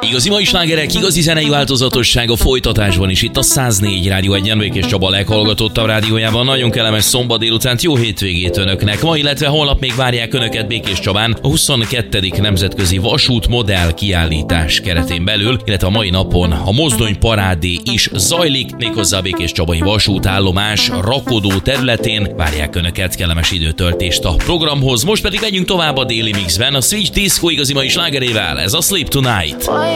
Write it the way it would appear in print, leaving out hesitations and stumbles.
Igazi mai slágerek, igazi zenei változatosság a folytatásban is itt a 104 Rádió 1-en. Békés Csaba leghallgatottabb rádiójában. Nagyon kellemes szombat délutánt, jó hétvégét önöknek. Ma, illetve holnap még várják önöket Békés Csabán a 22. Nemzetközi Vasút Modell kiállítás keretén belül, illetve a mai napon a mozdony parádé is zajlik, méghozzá a Békés Csabai vasútállomás rakodó területén. Várják önöket, kellemes időtöltést a programhoz. Most pedig megyünk tovább a déli mixben, a Switch Disco igazi mai slágerével. Ez a Sleep Tonight.